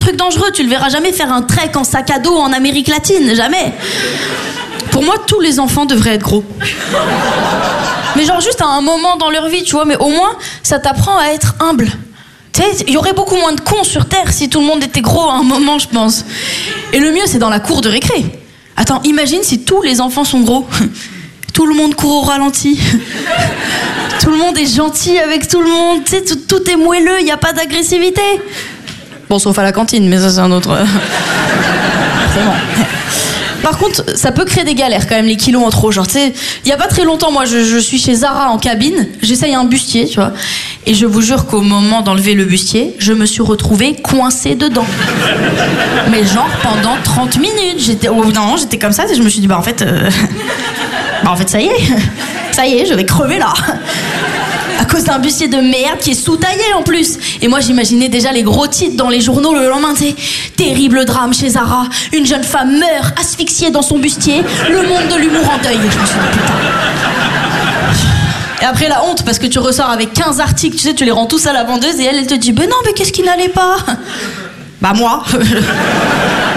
truc dangereux. Tu le verras jamais faire un trek en sac à dos en Amérique latine, jamais. Pour moi, tous les enfants devraient être gros. Mais genre juste à un moment dans leur vie, tu vois. Mais au moins, ça t'apprend à être humble. Tu sais, il y aurait beaucoup moins de cons sur Terre si tout le monde était gros à un moment, je pense. Et le mieux, c'est dans la cour de récré. Attends, imagine si tous les enfants sont gros. Tout le monde court au ralenti. Tout le monde est gentil avec tout le monde. Tu sais, tout est moelleux, il n'y a pas d'agressivité. Bon, sauf à la cantine, mais ça, c'est un autre... C'est bon. Par contre, ça peut créer des galères quand même, les kilos en trop. Genre, tu sais, il y a pas très longtemps, moi, je suis chez Zara en cabine, j'essaye un bustier, tu vois. Et je vous jure qu'au moment d'enlever le bustier, je me suis retrouvée coincée dedans. Mais genre pendant 30 minutes. Au bout d'un moment, j'étais comme ça, et je me suis dit, bah en fait, ça y est, je vais crever là. À cause d'un bustier de merde qui est sous-taillé en plus. Et moi j'imaginais déjà les gros titres dans les journaux le lendemain, tu sais. Terrible drame chez Zara, une jeune femme meurt asphyxiée dans son bustier, le monde de l'humour en deuil. Je me suis dit putain. Et après la honte parce que tu ressors avec 15 articles, tu sais, tu les rends tous à la vendeuse et elle te dit ben non mais qu'est-ce qui n'allait pas? Bah moi.